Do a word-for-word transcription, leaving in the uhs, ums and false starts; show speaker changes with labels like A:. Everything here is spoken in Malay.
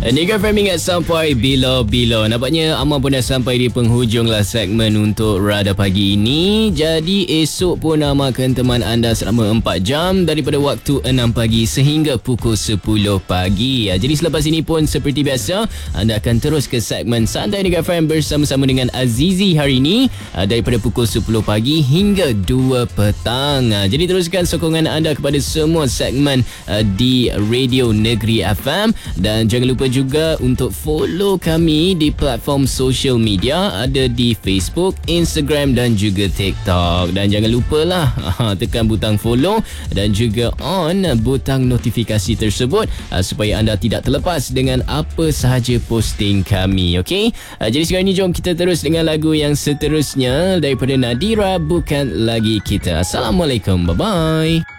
A: Niaga F M ingat sampai bila-bila. Nampaknya Amal pun dah sampai di penghujung lah segmen untuk Radar Pagi ini. Jadi esok pun Amal akan teman anda selama empat jam daripada waktu enam pagi sehingga pukul sepuluh pagi. Jadi selepas ini pun seperti biasa anda akan terus ke segmen Santai Niaga F M bersama-sama dengan Azizi hari ini daripada pukul sepuluh pagi hingga dua petang. Jadi teruskan sokongan anda kepada semua segmen di Radio Negeri F M dan jangan lupa juga untuk follow kami di platform social media, ada di Facebook, Instagram dan juga TikTok. Dan jangan lupalah tekan butang follow dan juga on butang notifikasi tersebut supaya anda tidak terlepas dengan apa sahaja posting kami. Okey, jadi sekarang ni jom kita terus dengan lagu yang seterusnya daripada Nadira, Bukan Lagi Kita. Assalamualaikum, bye bye.